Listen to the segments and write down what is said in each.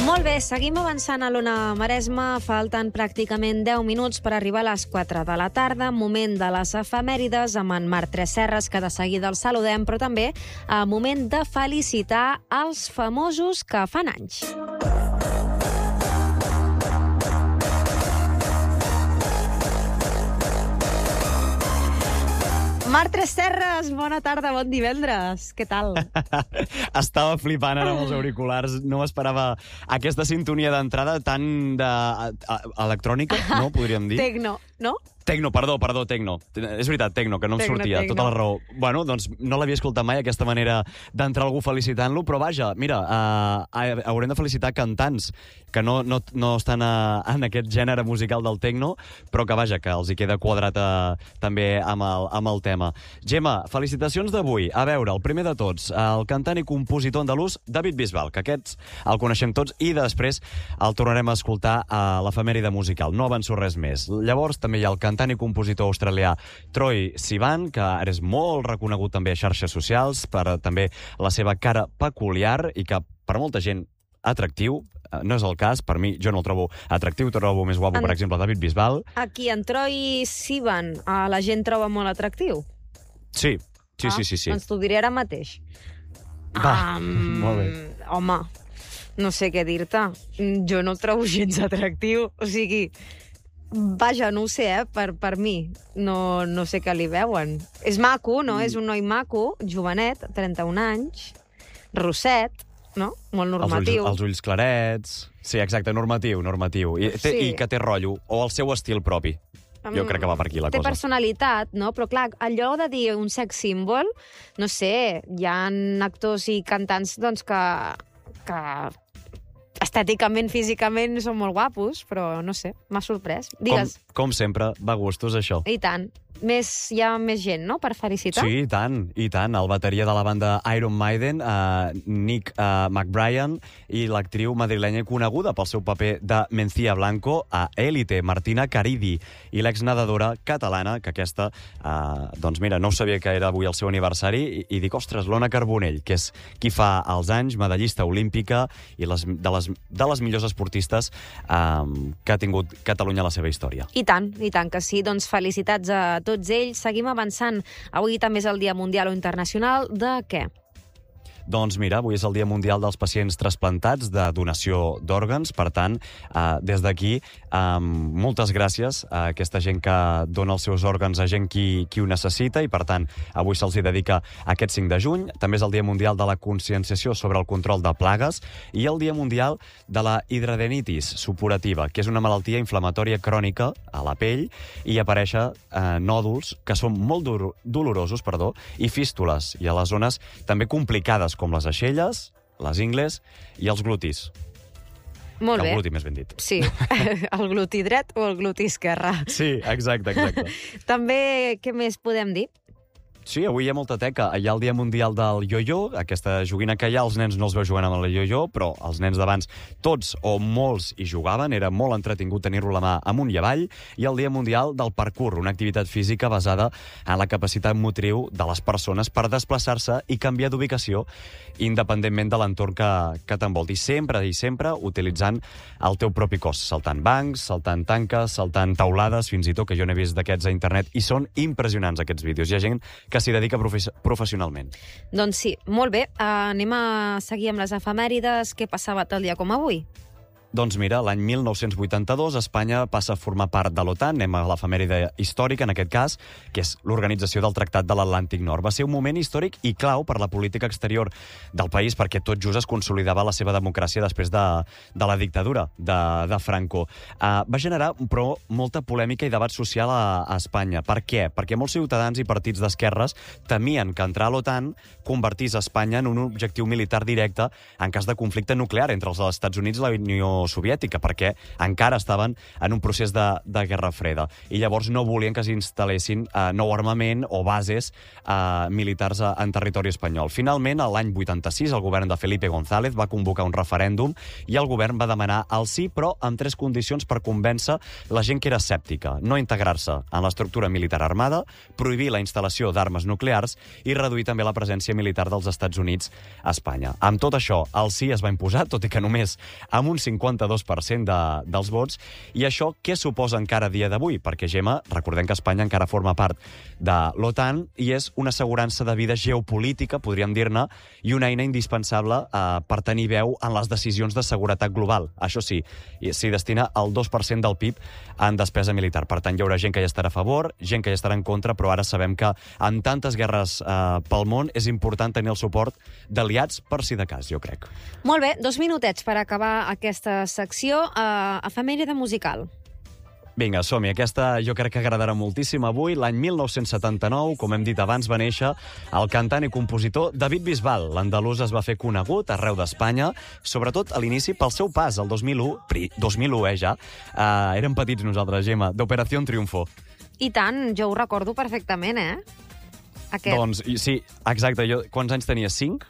Molt bé, seguim avançant a l'Ona Maresma. Falten pràcticament 10 minuts per arribar a les 4 de la tarda, moment de les efemèrides amb en Marc Tresserras, que de seguida el saludem, però també moment de felicitar els famosos que fan anys. Marc Tresserras, bona tarda, bon divendres. Què tal? Estava flipant ara amb els auriculars. No m'esperava aquesta sintonia d'entrada tan electrònica, no? Podríem dir. Tecno, no? Tecno, perdó, tecno. És veritat, tecno, que no em sortia. Tota la raó. Bueno, doncs no l'havia escoltat mai, aquesta manera d'entrar algú felicitant-lo, però vaja, mira, haurem de felicitar cantants que no estan en aquest gènere musical del tecno, però que vaja, que els hi queda quadrat també amb el tema. Gemma, felicitacions d'avui. A veure, el primer de tots, el cantant i compositor andalús David Bisbal, que aquests el coneixem tots, i després el tornarem a escoltar a l'efemèride musical. No avanço res més. Llavors també hi ha el cantant i compositor australià Troye Sivan, que ara és molt reconegut també a xarxes socials per també la seva cara peculiar i que per molta gent atractiu. No és el cas, per mi, jo no el trobo atractiu, trobo més guapo, per exemple, David Bisbal. Aquí, en Troye Sivan, la gent troba molt atractiu? Sí. Doncs t'ho diré ara mateix. Va, molt bé. Home, no sé què dir-te. Jo no el trobo gens atractiu. O sigui, vaja, no ho sé, per mi. No sé què li veuen. És maco, no? És un noi maco, jovenet, 31 anys, rosset, no? Molt normatiu. Els ulls clarets. Sí, exacte, normatiu. I que té rotllo, o el seu estil propi. Jo crec que va per aquí la cosa. Té personalitat, no? Però clar, allò de dir un sex symbol, no sé, hi ha actors i cantants doncs, que estèticament, físicament són molt guapos, però no sé, m'ha sorprès. Digues. Com sempre, va gustos, això. I tant. Hi ha més gent, no?, per felicitar? Sí, i tant. El bateria de la banda Iron Maiden, Nick McBrien, i l'actriu madrilenya coneguda pel seu paper de Mencía Blanco a Élite, Martina Caridi, i l'exnedadora catalana, que aquesta, doncs mira, no sabia que era avui el seu aniversari, i dic, ostres, l'Ona Carbonell, que és qui fa els anys, medallista olímpica, i de les millors esportistes que ha tingut Catalunya a la seva història. I tant que sí. Doncs felicitats a tots ells. Seguim avançant. Avui també és el Dia Mundial o Internacional de què? Doncs mira, avui és el Dia Mundial dels Pacients Trasplantats de donació d'òrgans. Per tant, des d'aquí, moltes gràcies a aquesta gent que dona els seus òrgans a gent qui ho necessita, i per tant, avui se'ls dedica aquest 5 de juny. També és el Dia Mundial de la Conscienciació sobre el control de plagues i el Dia Mundial de la hidradenitis supurativa, que és una malaltia inflamatòria crònica a la pell i apareixen nòduls que són molt dolorosos, i fístules, i a les zones també complicades, com les aixelles, les ingles i els glutis. Molt bé. El gluti, més ben dit. Sí, el gluti dret o el gluti esquerre. Sí, exacte. També, què més podem dir? Sí, avui hi ha molta teca. Hi ha el Dia Mundial del Yo-Yo, aquesta joguina que hi ha, els nens no els veu jugant amb el yo-yo, però els nens d'abans, tots o molts hi jugaven, era molt entretingut tenir-lo a la mà amunt i avall, i el Dia Mundial del Parkour, una activitat física basada en la capacitat motriu de les persones per desplaçar-se i canviar d'ubicació independentment de l'entorn que t'envolti. Sempre utilitzant el teu propi cos, saltant bancs, saltant tanques, saltant taulades, fins i tot, que jo n'he vist d'aquests a internet, i són impressionants aquests vídeos. Hi ha gent que s'hi dedica professionalment. Doncs sí, molt bé. Anem a seguir amb les efemèrides. Què passava tal dia com avui? Doncs mira, l'any 1982 Espanya passa a formar part de l'OTAN. Anem a l'efemèride històrica, en aquest cas, que és l'organització del Tractat de l'Atlàntic Nord. Va ser un moment històric i clau per la política exterior del país, perquè tot just es consolidava la seva democràcia després de la dictadura de Franco. Va generar, però, molta polèmica i debat social a Espanya. Per què? Perquè molts ciutadans i partits d'esquerres temien que entrar a l'OTAN convertís Espanya en un objectiu militar directe en cas de conflicte nuclear entre els Estats Units i la Unió Unió Soviètica, perquè encara estaven en un procés de Guerra Freda. I llavors no volien que s'instal·lessin nou armament o bases militars en territori espanyol. Finalment, l'any 86, el govern de Felipe González va convocar un referèndum i el govern va demanar el sí, però amb 3 condicions per convèncer la gent que era escèptica. No integrar-se en l'estructura militar armada, prohibir la instal·lació d'armes nuclears i reduir també la presència militar dels Estats Units a Espanya. Amb tot això, el sí es va imposar, tot i que només amb un 52% dels vots. I això què suposa encara a dia d'avui? Perquè, Gemma, recordem que Espanya encara forma part de l'OTAN i és una assegurança de vida geopolítica, podríem dir-ne, i una eina indispensable per tenir veu en les decisions de seguretat global. Això sí, s'hi destina el 2% del PIB en despesa militar. Per tant, hi haurà gent que hi estarà a favor, gent que hi estarà en contra, però ara sabem que en tantes guerres pel món és important tenir el suport d'aliats per si de cas, jo crec. Molt bé, 2 minutets per acabar aquesta secció. Efemèride musical. Vinga, som-hi. Aquesta jo crec que agradarà moltíssim avui. L'any 1979, com hem dit abans, va néixer el cantant i compositor David Bisbal. L'andalús es va fer conegut arreu d'Espanya, sobretot a l'inici pel seu pas, el 2001, ja. Érem petits nosaltres, Gemma, d'Operació Triunfo. I tant, jo ho recordo perfectament, Aquest. Doncs, sí, exacte. Quants anys tenies? 5?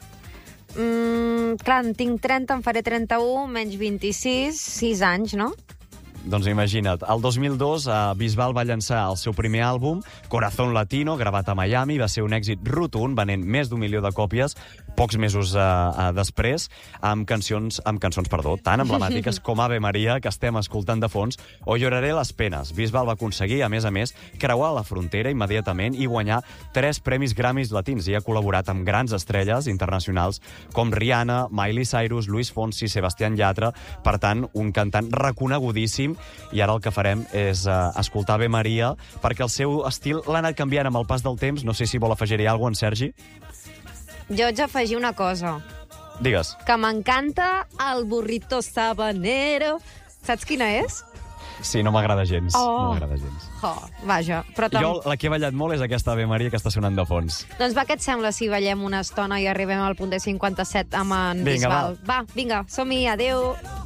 Clar, en tinc 30, en faré 31, menys 26, 6 anys, no? Doncs imagina't, el 2002 Bisbal va llançar el seu primer àlbum, Corazón Latino, gravat a Miami, va ser un èxit rotund, venent més d'1 milió de còpies, pocs mesos després, amb cançons tan emblemàtiques com Ave Maria, que estem escoltant de fons, o Lloraré les penes. Bisbal va aconseguir, a més, creuar la frontera immediatament i guanyar 3 premis Grammys latins i ha col·laborat amb grans estrelles internacionals com Rihanna, Miley Cyrus, Luis Fonsi, Sebastián Yatra. Per tant, un cantant reconegudíssim. I ara el que farem és escoltar Ave Maria, perquè el seu estil l'ha anat canviant amb el pas del temps. No sé si vol afegir-hi alguna cosa, en Sergi? Jo haig d'afegir una cosa. Digues. Que m'encanta el burrito sabanero. Saps quina és? Sí, no m'agrada gens. No m'agrada gens. Vaja. Però Jo la que he ballat molt és aquesta Ave Maria que està sonant de fons. Doncs va, què et sembla si ballem una estona i arribem al punt de 57 amb en Bisbal? Va, vinga, som-hi, adéu.